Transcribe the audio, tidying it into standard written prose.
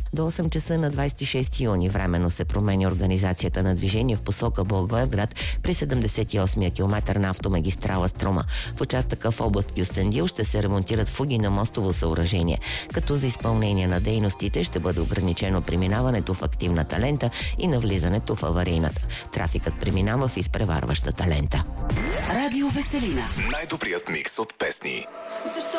До 8 часа на 26 юни временно се променя организацията на движение в посока Благоевград при 78-я километър на автомагистрала Струма. В участъка в област Кюстендил ще се ремонтират фуги на мостово съоръжение, като за изпълнение на дейностите ще бъде ограничено преминаването в активната лента и навлизането в аварийната. Трафикът преминава в изпреварващата лента. Радио Веселина. Най-добрият микс от песни. Защо